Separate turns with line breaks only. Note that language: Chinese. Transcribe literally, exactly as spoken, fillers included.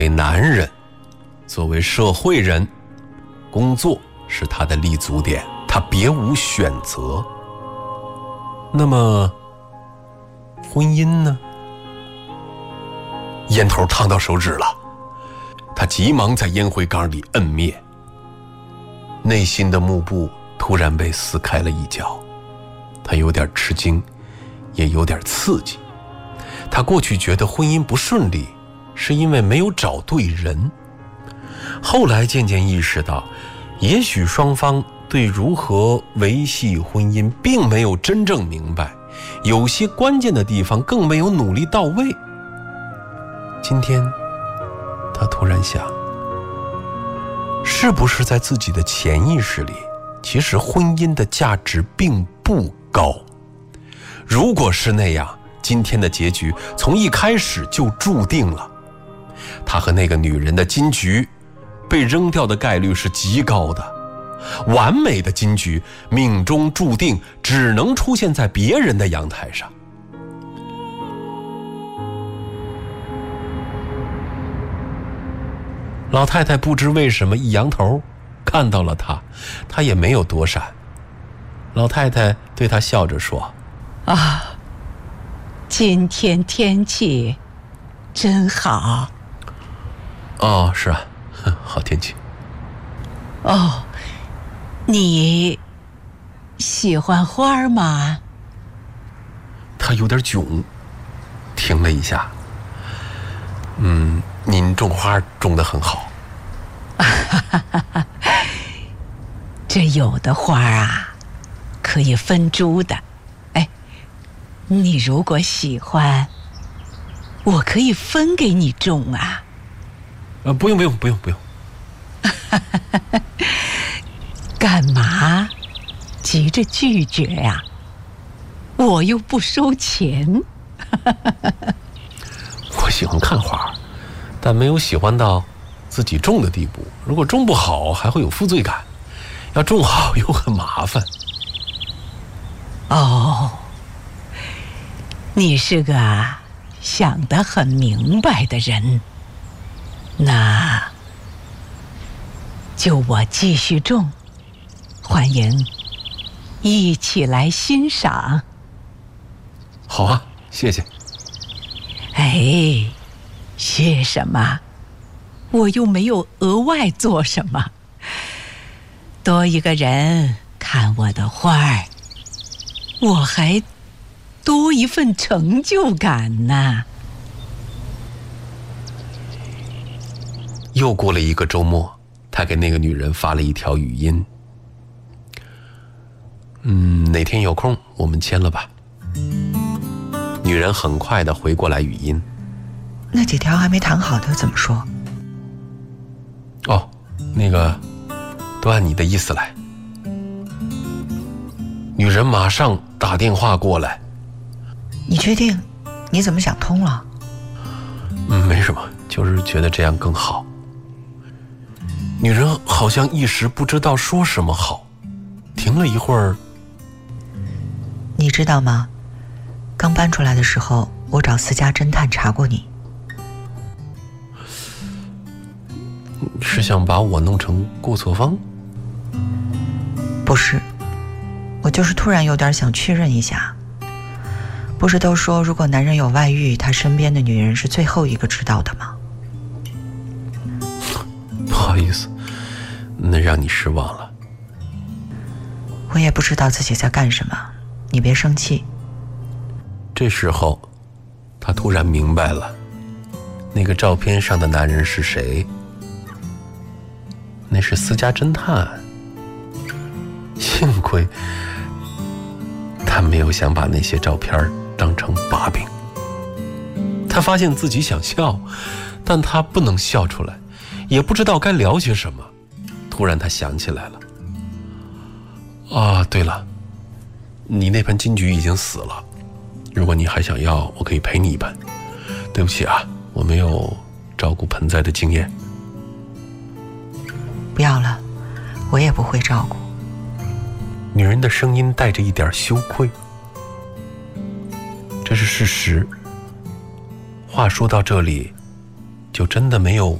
男人，作为社会人，工作是他的立足点，他别无选择。那么婚姻呢？烟头烫到手指了，他急忙在烟灰缸里摁灭，内心的幕布突然被撕开了一角，他有点吃惊，也有点刺激。他过去觉得婚姻不顺利，是因为没有找对人，后来渐渐意识到，也许双方对如何维系婚姻并没有真正明白，有些关键的地方更没有努力到位。今天他突然想，是不是在自己的潜意识里，其实婚姻的价值并不高？如果是那样，今天的结局从一开始就注定了。他和那个女人的金局被扔掉的概率是极高的，完美的金局命中注定只能出现在别人的阳台上。老太太不知为什么一扬头看到了他，他也没有躲闪。老太太对他笑着说：
啊，今天天气真好。
哦，是啊，好天气。
哦，你喜欢花吗？
他有点囧，停了一下。嗯，您种花种得很好。
这有的花啊，可以分株的。哎，你如果喜欢，我可以分给你种啊。
呃，不用不用不用不用。
干嘛急着拒绝呀？我又不收钱。
我喜欢看花，但没有喜欢到自己种的地步。如果种不好，还会有负罪感；要种好又很麻烦。
哦，你是个想得很明白的人。那就我继续种，欢迎一起来欣赏。
好啊，谢谢。
哎，谢什么？我又没有额外做什么。多一个人看我的花儿，我还多一份成就感呢。
又过了一个周末，他给那个女人发了一条语音：嗯，哪天有空我们签了吧。女人很快地回过来语音：
那几条还没谈好的怎么说？
哦，那个都按你的意思来。女人马上打电话过来：
你确定？你怎么想通了？
嗯，没什么，就是觉得这样更好。女人好像一时不知道说什么好，停了一会儿。
你知道吗？刚搬出来的时候，我找私家侦探查过你。
是想把我弄成过错方？
不是，我就是突然有点想确认一下。不是都说如果男人有外遇，他身边的女人是最后一个知道的吗？
不好意思，那让你失望了。
我也不知道自己在干什么，你别生气。
这时候他突然明白了，那个照片上的男人是谁。那是私家侦探。幸亏他没有想把那些照片当成把柄。他发现自己想笑，但他不能笑出来，也不知道该聊些什么。突然他想起来了，啊，对了，你那盆金桔已经死了，如果你还想要，我可以赔你一盆。对不起啊，我没有照顾盆栽的经验。
不要了，我也不会照顾。
女人的声音带着一点羞愧。这是事实。话说到这里， 就真的没有